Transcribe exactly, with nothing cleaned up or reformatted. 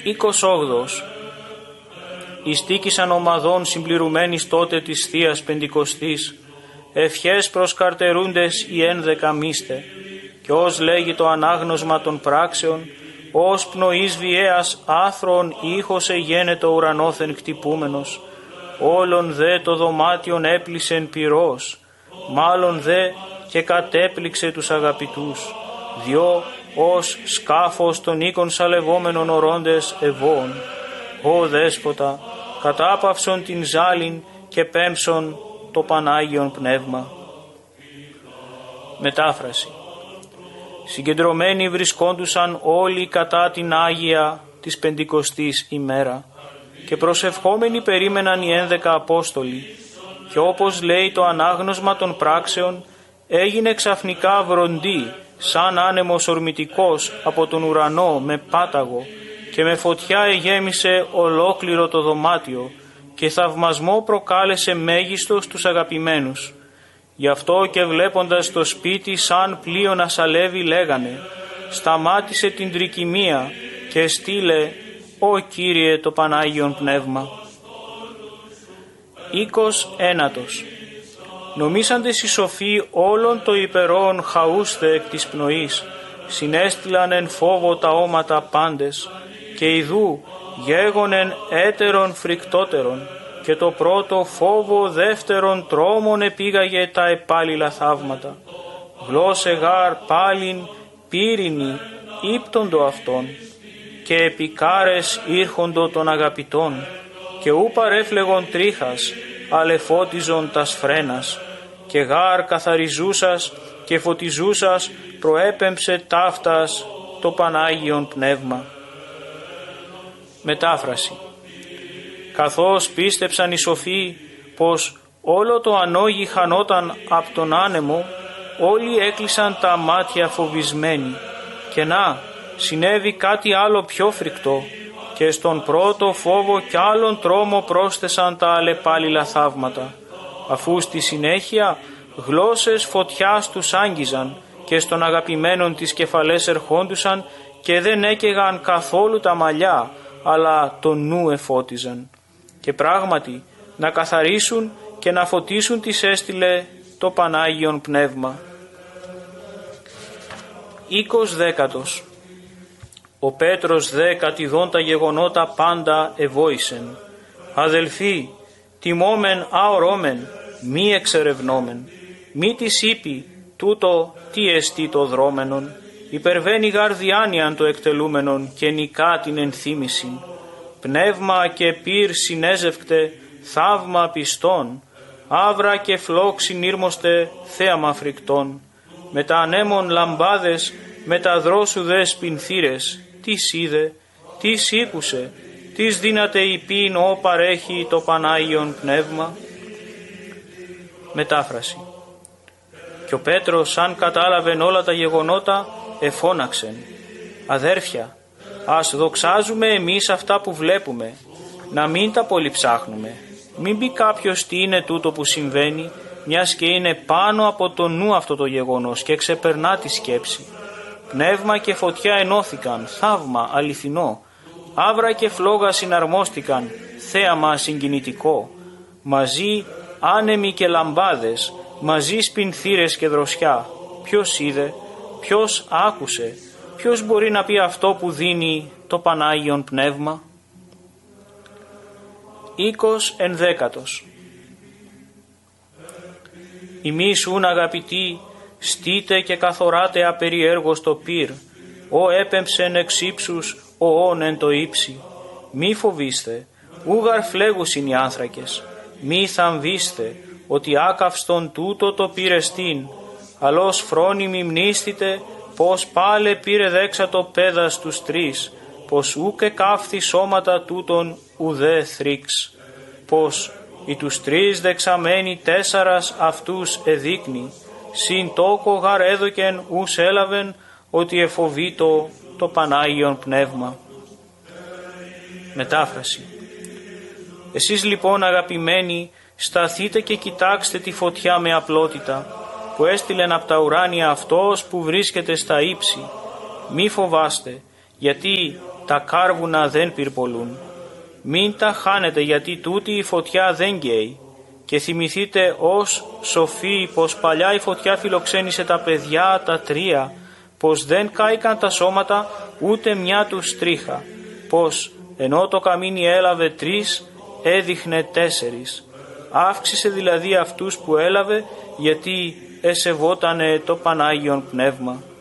Οίκος όγδος. Ιστίκησαν ομαδών συμπληρωμένης τότε της Θείας Πεντηκοστής, ευχές προς καρτερούντες οι ένδεκα μίστε, και ως λέγει το ανάγνωσμα των πράξεων, ως πνοής βιαίας άθροον ήχος εγένετο ουρανόθεν κτυπούμενος, όλον δε το δωμάτιον έπλησεν πυρός, μάλλον δε και κατέπληξε τους αγαπητούς, διό ως σκάφος των οίκων σαλευόμενων ορώντες ευώων. Ω Δέσποτα, κατάπαυσον την ζάλιν και πέμψον το Πανάγιον Πνεύμα. Μετάφραση. Συγκεντρωμένοι βρισκόντουσαν όλοι κατά την Άγια της Πεντηκοστής ημέρα και προσευχόμενοι περίμεναν οι ένδεκα Απόστολοι, και όπως λέει το ανάγνωσμα των πράξεων, έγινε ξαφνικά βροντί σαν άνεμος ορμητικός από τον ουρανό με πάταγο, και με φωτιά εγέμισε ολόκληρο το δωμάτιο και θαυμασμό προκάλεσε μέγιστο στους αγαπημένους. Γι' αυτό και βλέποντας το σπίτι σαν πλοίο να σαλεύει λέγανε, σταμάτησε την τρικυμία και στείλε, «Ω Κύριε το Πανάγιον Πνεύμα». Οίκος ένατος. Νομίσαντες οι σοφοί όλων το υπερών χαούστε εκ της πνοής, συνέστηλαν εν φόβο τα όματα πάντες, και ιδού γέγονεν έτερον φρικτότερον, και το πρώτο φόβο δεύτερον τρόμον επήγαγε τα επάλληλα θαύματα. Γλώσσε γάρ πάλιν πύρινη ύπτοντο αυτόν, και επικάρες ήρχοντο των αγαπητών, και ου παρέφλεγον τρίχας, αλεφώτιζον τας φρένας, και γάρ καθαριζούσας και φωτιζούσας προέπεμψε ταύτας το Πανάγιον Πνεύμα. Μετάφραση. Καθώς πίστεψαν οι σοφοί πως όλο το ανόγι χανόταν από τον άνεμο, όλοι έκλεισαν τα μάτια φοβισμένοι, και να, συνέβη κάτι άλλο πιο φρικτό, και στον πρώτο φόβο κι άλλον τρόμο πρόσθεσαν τα αλλεπάλληλα θαύματα, αφού στη συνέχεια γλώσσες φωτιάς τους άγγιζαν και στον αγαπημένον τις κεφαλές ερχόντουσαν και δεν έκαιγαν καθόλου τα μαλλιά, αλλά το νου εφώτιζαν. Και πράγματι να καθαρίσουν και να φωτίσουν τις έστειλε το Πανάγιον Πνεύμα. Οίκος δέκατος. Ο Πέτρος δε κατηδών τα γεγονότα πάντα εβόησεν. Αδελφοί, τιμόμεν αορώμεν, μη εξερευνόμεν. Μη της είπει τούτο τι εστί το δρόμενον. Υπερβαίνει γαρδιάνιαν το εκτελούμενον και νικά την ενθύμησιν. Πνεύμα και πυρ συνέζευκτε, θαύμα πιστών. Άβρα και φλόξ συνήρμοστε, θέαμα φρικτών. Με τα ανέμων λαμπάδες, με τα δρόσουδες πινθύρες. Τις είδε, τις ήκουσε, τις δύναται υπήν ο παρέχει το Πανάγιον Πνεύμα. Μετάφραση. Και ο Πέτρος, σαν κατάλαβεν όλα τα γεγονότα, εφώναξεν, «Αδέρφια, ας δοξάζουμε εμείς αυτά που βλέπουμε, να μην τα πολύ ψάχνουμε. Μην πει κάποιος τι είναι τούτο που συμβαίνει, μιας και είναι πάνω από το νου αυτό το γεγονός και ξεπερνά τη σκέψη. Πνεύμα και φωτιά ενώθηκαν, θαύμα αληθινό. Άβρα και φλόγα συναρμόστηκαν, θέαμα συγκινητικό. Μαζί άνεμοι και λαμπάδες, μαζί σπινθύρες και δροσιά. Ποιος είδε, ποιος άκουσε, ποιος μπορεί να πει αυτό που δίνει το Πανάγιον Πνεύμα. Οίκος ενδέκατος. Ημείς ούν αγαπητοί, στείτε και καθοράτε απεριέργως το πυρ, ο έπεμψεν εξ ύψους, ο όν εν το ύψη. Μη φοβήστε, ούγαρ φλέγουσιν οι άνθρακες, μη θαμβήστε, ότι άκαυστον τούτο το πυρ εστίν, αλλός φρόνιμοι μνήστητε, πως πάλε πήρε δέξατο πέδας τους τρεις, πως ούκε καύθη σώματα τούτων ουδέ θρύξ, πως οι τους τρεις δεξαμένοι τέσσαρας αυτούς εδείκνει, συν τόκο γαρ έδωκεν ους έλαβεν, ότι εφοβήτω το Πανάγιον Πνεύμα. Μετάφραση. Εσείς λοιπόν αγαπημένοι, σταθείτε και κοιτάξτε τη φωτιά με απλότητα, που έστειλεν από τα ουράνια αυτός που βρίσκεται στα ύψη. Μη φοβάστε, γιατί τα κάρβουνα δεν πυρπολούν. Μην τα χάνετε, γιατί τούτη η φωτιά δεν καίει. Και θυμηθείτε ως σοφοί πως παλιά η φωτιά φιλοξένησε τα παιδιά τα τρία, πως δεν κάηκαν τα σώματα ούτε μια τους τρίχα, πως ενώ το καμίνι έλαβε τρεις έδειχνε τέσσερις. Αύξησε δηλαδή αυτούς που έλαβε, γιατί εσεβότανε το Πανάγιον Πνεύμα.